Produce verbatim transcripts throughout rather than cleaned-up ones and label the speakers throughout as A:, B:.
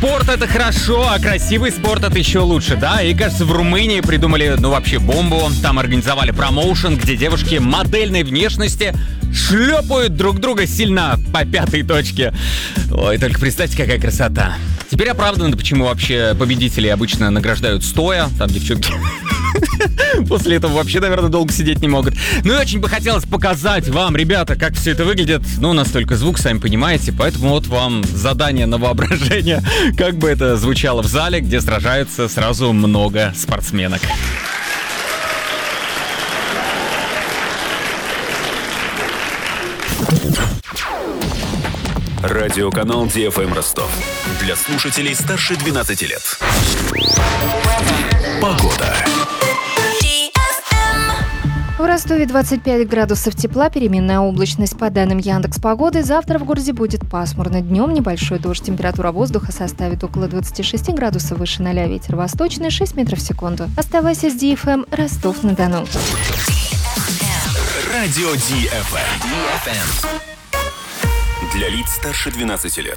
A: Спорт — это хорошо, а красивый спорт — это еще лучше, да? И, кажется, в Румынии придумали, ну, вообще бомбу. Там организовали промоушен, где девушки модельной внешности шлепают друг друга сильно по пятой точке. Ой, только представьте, какая красота. Теперь оправдано, почему вообще победителей обычно награждают стоя. Там девчонки после этого вообще, наверное, долго сидеть не могут. Ну и очень бы хотелось показать вам, ребята, как все это выглядит. Ну, у нас только звук, сами понимаете, поэтому вот вам задание на воображение, как бы это звучало в зале, где сражаются сразу много спортсменок.
B: Радиоканал Ди Эф Эм Ростов. Для слушателей старше двенадцати лет. Погода.
C: В Ростове двадцать пять градусов тепла, переменная облачность. По данным Яндекс.Погоды, завтра в городе будет пасмурно. Днем небольшой дождь. Температура воздуха составит около двадцать шесть градусов выше ноля. Ветер восточный шесть метров в секунду. Оставайся с Ди Эф Эм Ростов-на-Дону.
B: Радио Ди Эф Эм. Для лиц старше двенадцати лет.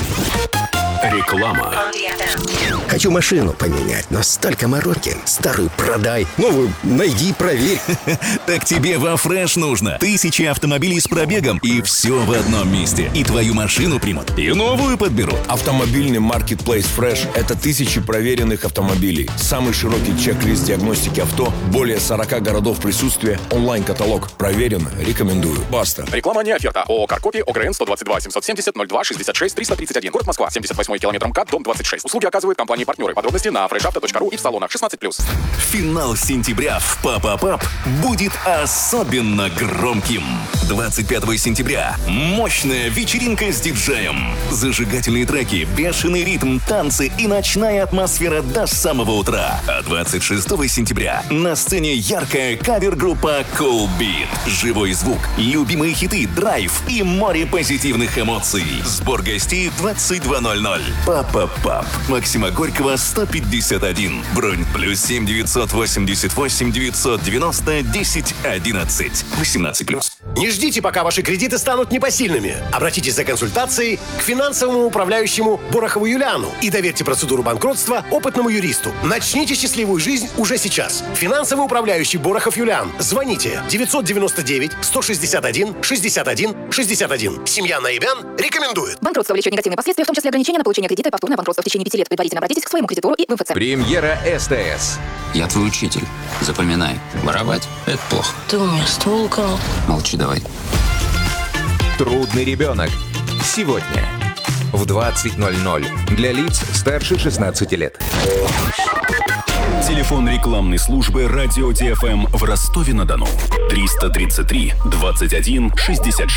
B: Реклама.
D: Хочу машину поменять, но столько мороки. Старую продай, новую найди, проверь.
E: Так тебе во Фреш нужно. Тысячи автомобилей с пробегом, и все в одном месте. И твою машину примут, и новую подберут.
F: Автомобильный маркетплейс Fresh – это тысячи проверенных автомобилей. Самый широкий чек-лист диагностики авто, более сорока городов присутствия, онлайн-каталог. Проверено, рекомендую. Баста.
G: Реклама не оферта. ООО «Каркопи», ОГРН сто двадцать два семьсот семьдесят ноль два шестьдесят шесть триста тридцать один. Город Москва. семьдесят восьмой километр МКАД, дом двадцать шесть. Услуги оказывают компании-партнеры. Подробности на фреш авто точка ру и в салонах шестнадцать плюс.
E: Финал сентября в Папа-Пап будет особенно громким. двадцать пятого сентября мощная вечеринка с диджеем. Зажигательные треки, бешеный ритм, танцы и ночная атмосфера до самого утра. А двадцать шестого сентября на сцене яркая кавер-группа Cool Beat. Живой звук, любимые хиты, драйв и море позитивных эмоций. Сбор гостей двадцать два ноль ноль. Папа-Пап. Максима Горького, сто пятьдесят один. Бронь плюс семь девятьсот восемьдесят восемь девятьсот девяносто десять одиннадцать. восемнадцать плюс.
D: Не ждите, пока ваши кредиты станут непосильными. Обратитесь за консультацией к финансовому управляющему Борохову Юлиану и доверьте процедуру банкротства опытному юристу. Начните счастливую жизнь уже сейчас. Финансовый управляющий Борохов Юлиан. Звоните девятьсот девяносто девять сто шестьдесят один шестьдесят один шестьдесят один. Семья Наибян рекомендует.
C: Банкротство влечет негативные последствия, в том числе ограничения на получение кредита и повторное банкротство в течение пяти лет. Предварительно обратитесь к своему кредитору и в эм эф цэ.
H: Премьера эс тэ эс.
I: Я твой учитель. Запоминай. Воровать – это плохо.
J: Ты у меня ствол украл.
I: Молчи давай.
H: Трудный ребенок. Сегодня в двадцать ноль ноль. Для лиц старше шестнадцати лет.
B: Телефон рекламной службы Радио Ди Эф Эм в Ростове-на-Дону. триста тридцать три двадцать один шестьдесят шесть.